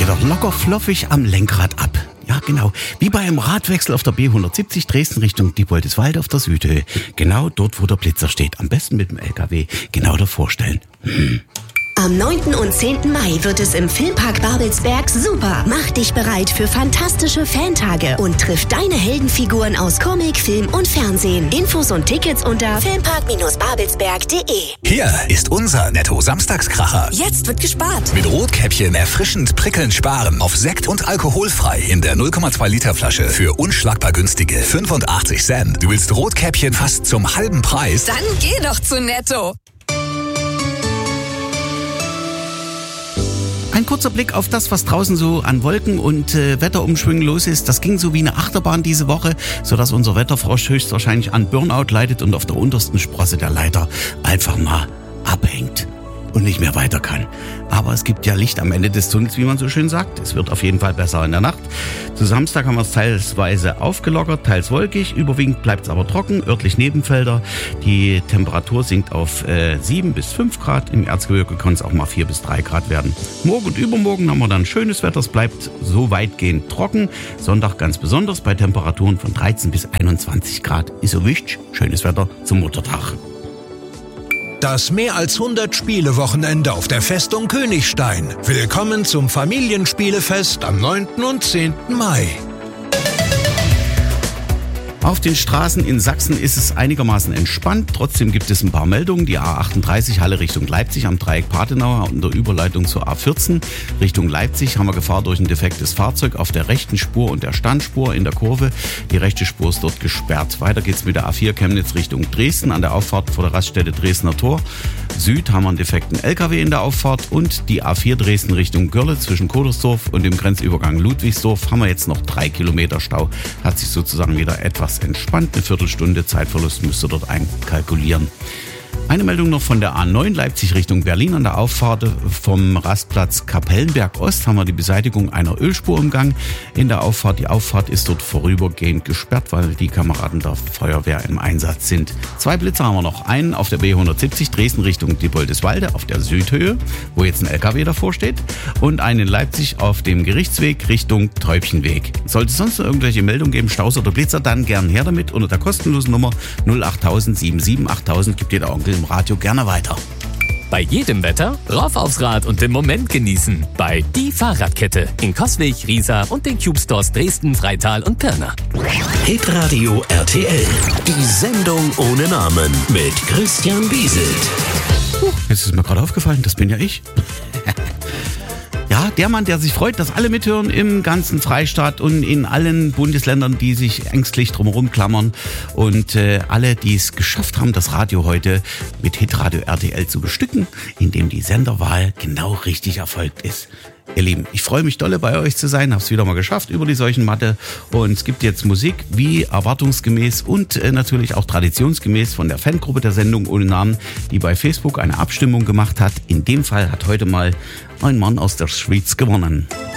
doch locker fluffig am Lenkrad ab. Ja, genau. Wie bei einem Radwechsel auf der B170 Dresden Richtung Diepoldeswalde auf der Südhöhe. Genau dort, wo der Blitzer steht. Am besten mit dem LKW genau davor stellen. Am 9. und 10. Mai wird es im Filmpark Babelsberg super. Mach dich bereit für fantastische Fantage und triff deine Heldenfiguren aus Comic, Film und Fernsehen. Infos und Tickets unter filmpark-babelsberg.de. Hier ist unser Netto-Samstagskracher. Jetzt wird gespart. Mit Rotkäppchen erfrischend prickelnd sparen auf Sekt und alkoholfrei in der 0,2 Liter Flasche für unschlagbar günstige 85 Cent. Du willst Rotkäppchen fast zum halben Preis? Dann geh doch zu Netto. Ein kurzer Blick auf das, was draußen so an Wolken und Wetterumschwüngen los ist. Das ging so wie eine Achterbahn diese Woche, sodass unser Wetterfrosch höchstwahrscheinlich an Burnout leidet und auf der untersten Sprosse der Leiter einfach mal abhängt und nicht mehr weiter kann. Aber es gibt ja Licht am Ende des Tunnels, wie man so schön sagt. Es wird auf jeden Fall besser in der Nacht. Zu Samstag haben wir es teilweise aufgelockert, teils wolkig. Überwiegend bleibt es aber trocken, örtlich Nebenfelder. Die Temperatur sinkt auf 7 bis 5 Grad. Im Erzgebirge kann es auch mal 4 bis 3 Grad werden. Morgen und übermorgen haben wir dann schönes Wetter. Es bleibt so weitgehend trocken. Sonntag ganz besonders bei Temperaturen von 13 bis 21 Grad. Ist so wichtig. Schönes Wetter zum Muttertag. Das mehr als 100 Spiele-Wochenende auf der Festung Königstein. Willkommen zum Familienspielefest am 9. und 10. Mai. Auf den Straßen in Sachsen ist es einigermaßen entspannt. Trotzdem gibt es ein paar Meldungen. Die A38 Halle Richtung Leipzig am Dreieck Pathenau und der Überleitung zur A14 Richtung Leipzig haben wir Gefahr durch ein defektes Fahrzeug auf der rechten Spur und der Standspur in der Kurve. Die rechte Spur ist dort gesperrt. Weiter geht's mit der A4 Chemnitz Richtung Dresden an der Auffahrt vor der Raststätte Dresdner Tor. Süd haben wir einen defekten LKW in der Auffahrt und die A4 Dresden Richtung Görlitz zwischen Kodersdorf und dem Grenzübergang Ludwigsdorf haben wir jetzt noch 3 Kilometer Stau. Hat sich sozusagen wieder etwas entspannt. Eine Viertelstunde Zeitverlust müsst ihr dort einkalkulieren. Eine Meldung noch von der A9 Leipzig Richtung Berlin an der Auffahrt vom Rastplatz Kapellenberg Ost haben wir die Beseitigung einer Ölspur im Gang in der Auffahrt. Die Auffahrt ist dort vorübergehend gesperrt, weil die Kameraden der Feuerwehr im Einsatz sind. 2 Blitzer haben wir noch. Einen auf der B170 Dresden Richtung Diepoldeswalde auf der Südhöhe, wo jetzt ein LKW davor steht, und einen in Leipzig auf dem Gerichtsweg Richtung Täubchenweg. Sollte es sonst noch irgendwelche Meldungen geben, Staus oder Blitzer, dann gern her damit unter der kostenlosen Nummer 08000 77 8000 gibt dir der Onkel im Radio gerne weiter. Bei jedem Wetter rauf aufs Rad und den Moment genießen. Bei Die Fahrradkette in Coswig, Riesa und den Cube Stores Dresden, Freital und Pirna. Hitradio RTL. Die Sendung ohne Namen mit Christian Bieselt. Jetzt ist mir gerade aufgefallen, das bin ja ich. Ja, der Mann, der sich freut, dass alle mithören im ganzen Freistaat und in allen Bundesländern, die sich ängstlich drumherum klammern, und alle, die es geschafft haben, das Radio heute mit Hitradio RTL zu bestücken, indem die Senderwahl genau richtig erfolgt ist. Ihr Lieben, ich freue mich dolle, bei euch zu sein, habe es wieder mal geschafft über die Seuchenmatte, und es gibt jetzt Musik wie erwartungsgemäß und natürlich auch traditionsgemäß von der Fangruppe der Sendung ohne Namen, die bei Facebook eine Abstimmung gemacht hat. In dem Fall hat heute mal ein Mann aus der Schweiz gewonnen.